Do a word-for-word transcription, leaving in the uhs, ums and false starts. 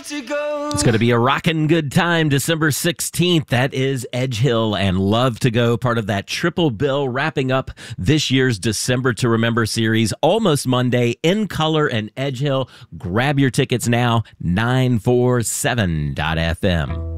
It's going to be a rockin' good time, December sixteenth. That is Edge Hill and Love to Go, part of that triple bill, wrapping up this year's December to Remember series, Almost Monday, In Color and Edge Hill. Grab your tickets now, nine four seven dot f m.